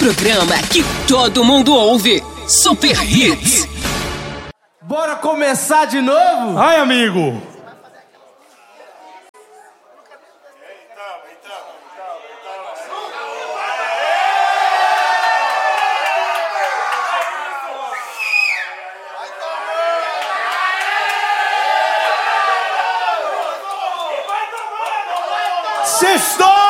programa que todo mundo ouve. Super Hits. Bora começar de novo? Ai, amigo. Sextou!